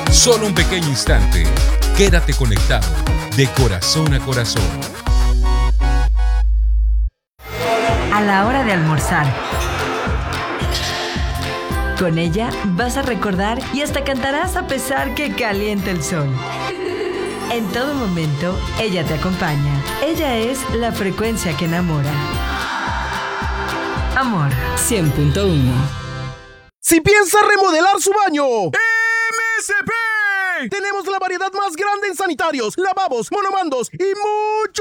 Solo un pequeño instante. Quédate conectado de corazón a corazón. A la hora de almorzar. Con ella vas a recordar y hasta cantarás a pesar que caliente el sol. En todo momento, ella te acompaña. Ella es la frecuencia que enamora. Amor 100.1. Si piensa remodelar su baño, MSP. Tenemos la variedad más grande en sanitarios, lavabos, monomandos y mucho